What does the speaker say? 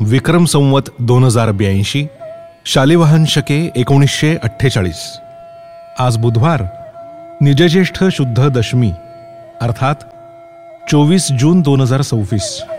विक्रम संवत 2082, शालिवाहन शके 1948. आज बुधवार, निजज्येष्ठ शुद्ध दशमी अर्थात 24 जून 2026.